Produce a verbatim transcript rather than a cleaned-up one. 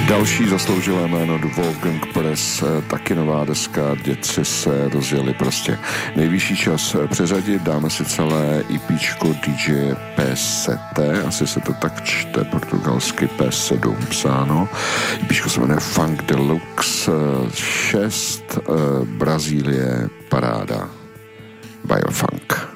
Další zasloužilé jméno Wolfgang Press, taky nová deska, děci se rozjeli prostě. Nejvyšší čas přeřadit, dáme si celé EPčko D J P S T, asi se to tak čte, portugalsky P sedm psáno. EPčko se jmenuje Funk Deluxe šest, Brazílie, paráda, Biofunk.